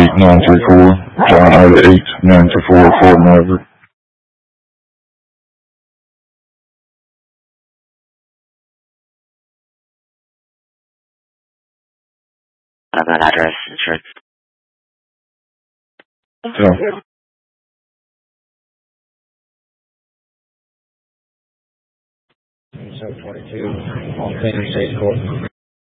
8934, John 8924, Fort Maverick. That address, sure. Yeah. 722 on State Court.